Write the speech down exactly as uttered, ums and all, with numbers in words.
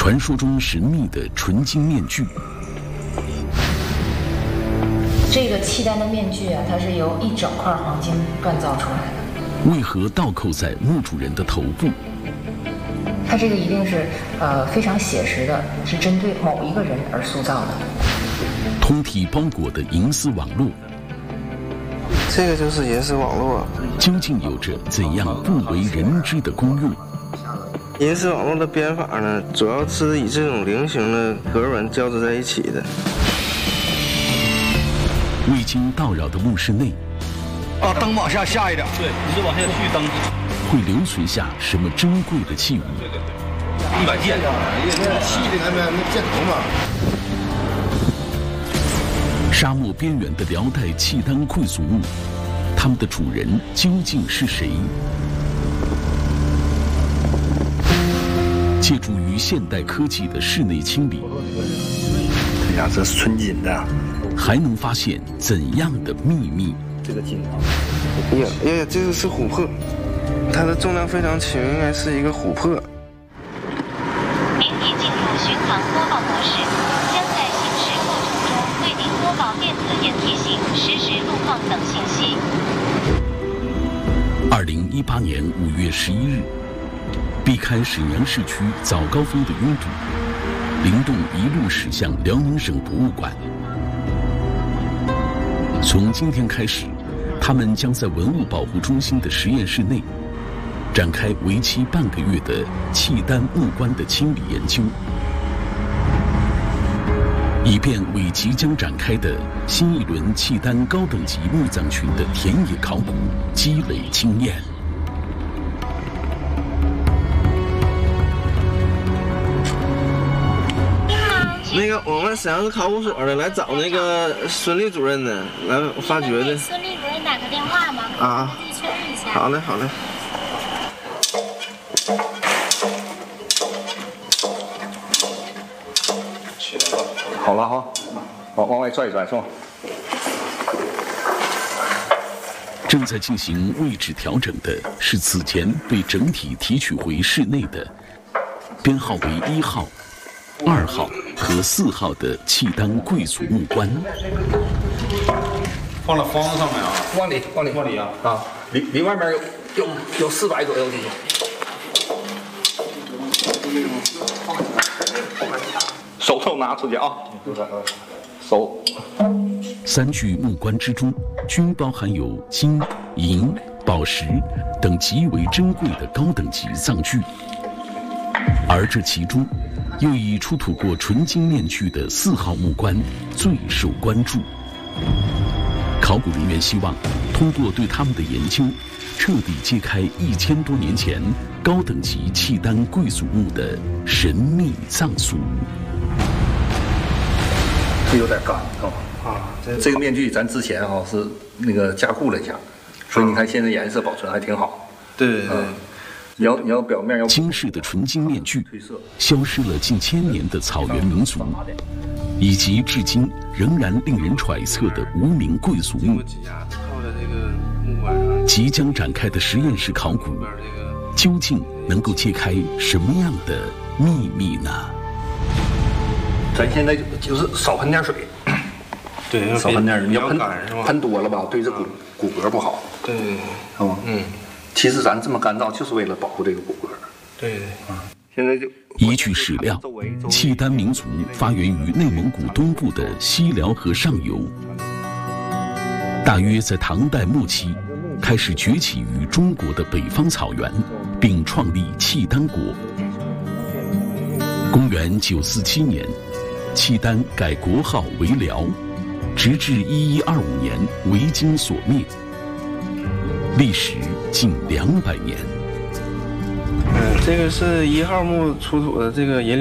传说中神秘的纯金面具。 这个契丹的面具啊，它是由一整块黄金锻造出来的。 为何倒扣在墓主人的头部？ 它这个一定是呃非常写实的，是针对某一个人而塑造的。 通体包裹的银丝网络， 这个就是银丝网络， 究竟有着怎样不为人知的功用？ 银丝网络的编法呢，主要是以这种菱形的格纹交织在一起的。 未经打扰的墓室内， 啊，灯往下下一点，对，你就往下续灯， 会留存下什么珍贵的器物？ 一把剑， 细的那边那箭头嘛。 沙漠边缘的辽代契丹贵族墓，他们的主人究竟是谁？借助于现代科技的室内清理， 哎呀，这是纯金的， 还能发现怎样的秘密？ 这个金啊， 哎呀哎呀，这个是琥珀，它的重量非常轻，应该是一个琥珀。 您已进入巡航播报模式，将在行驶过程中为您播报电子眼提醒、实时路况等信息。 二零一八年五月十一日，避开沈阳市区早高峰的拥堵，灵动一路驶向辽宁省博物馆。从今天开始，他们将在文物保护中心的实验室内展开为期半个月的契丹木棺的清理研究，以便为即将展开的新一轮契丹高等级墓葬群的田野考古积累经验。 那个我们沈阳市考古所的来找那个孙立主任的，来发掘的。 孙立主任打个电话吗？ 啊， 自己确认一下。 好嘞，好嘞。 好了哈，往往外拽一拽是吧？ 正在进行位置调整的是此前被整体提取回室内的编号为一号、二号和四号的契丹贵族木棺。 放到方子上面啊， 往里，往里， 往里啊啊，离离外面有有有四百左右这种。手头拿出去啊，手。 三具木棺之中，均包含有金、银、宝石等极为珍贵的高等级藏具，而这其中，又以出土过纯金面具的四号木棺最受关注。考古人员希望通过对他们的研究，彻底揭开一千多年前高等级契丹贵族墓的神秘藏俗。 这有点干啊！啊，这个面具咱之前啊是那个加固了一下，所以你看现在颜色保存还挺好。 对对对。 你要你要表面要精致的纯金面具，消失了近千年的草原民族，以及至今仍然令人揣测的无名贵族墓。即将展开的实验室考古，究竟能够揭开什么样的秘密呢？ 咱现在就就是少喷点水， 对， 少喷点水，你要喷是吧？ 喷多了吧，对这骨骨骼不好。 对对对， 是吧？嗯。其实咱这么干燥，就是为了保护这个骨骼。 对对， 啊，现在就依据史料，契丹民族发源于内蒙古东部的西辽河上游，大约在唐代末期开始崛起于中国的北方草原，并创立契丹国。公元九四七年，契丹改国号为辽，直至一一二五年为金所灭。历时近两百年。 嗯，这个是一号墓出土的这个银。